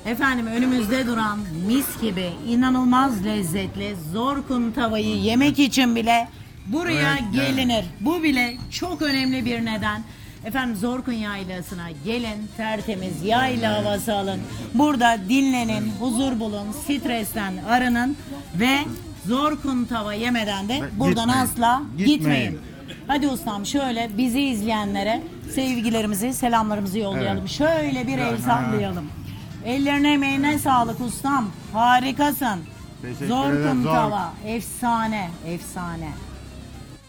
Efendim önümüzde duran mis gibi inanılmaz lezzetli Zorkun tavayı yemek için bile buraya Evet, gelinir. Bu bile çok önemli bir neden. Efendim Zorkun Yaylası'na gelin, tertemiz yayla havası alın. Burada dinlenin, huzur bulun, stresten arının ve Zorkun tava yemeden de buradan Gitmeyin. asla Gitmeyin. gitmeyin. Hadi ustam şöyle bizi izleyenlere sevgilerimizi, selamlarımızı yollayalım. Evet. Şöyle bir el Ha. sallayalım. Ellerine emeğine sağlık ustam. Harikasın. Teşekkür Zorkun ederim, Zork. tava. Efsane, efsane.